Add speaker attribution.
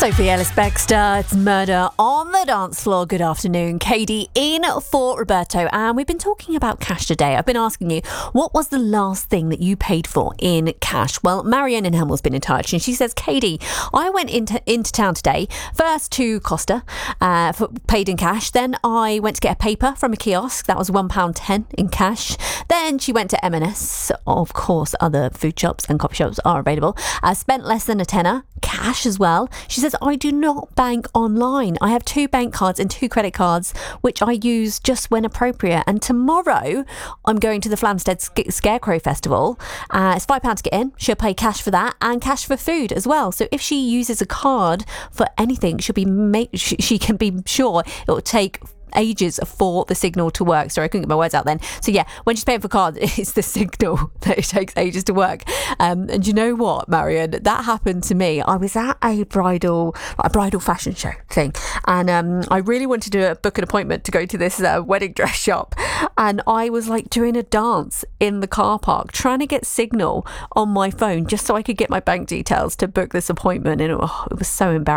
Speaker 1: Sophie Ellis-Bextor, it's Murder on the Dance Floor. Good afternoon, Katie in for Roberto, and we've been talking about cash today. I've been asking you, what was the last thing that you paid for in cash? Well, Marianne in Hemmel's been in touch, and she says, Katie, I went into town today, first to Costa, paid in cash. Then I went to get a paper from a kiosk. That was £1.10 in cash. Then she went to M&S. Of course, other food shops and coffee shops are available. Spent less than a tenner, cash as well. She says, I do not bank online. I have 2 bank cards and 2 credit cards, which I use just when appropriate. And tomorrow, I'm going to the Flamstead Scarecrow Festival. It's £5 to get in. She'll pay cash for that and cash for food as well. So if she uses a card for anything, she can be sure it will take ages for the signal to work. Sorry, I couldn't get my words out then. So yeah, when she's paying for cards, it's the signal that it takes ages to work. And you know what, Marion, that happened to me. I was at a bridal fashion show thing, and I really wanted to book an appointment to go to this wedding dress shop, and I was like doing a dance in the car park trying to get signal on my phone just so I could get my bank details to book this appointment, and it was so embarrassing.